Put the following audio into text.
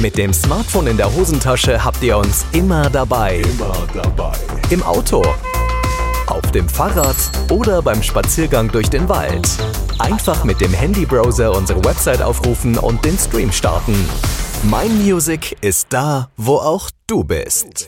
Mit dem Smartphone in der Hosentasche habt ihr uns immer dabei. Im Auto, auf dem Fahrrad oder beim Spaziergang durch den Wald. Einfach mit dem Handybrowser unsere Website aufrufen und den Stream starten. Mein Music ist da, wo auch du bist.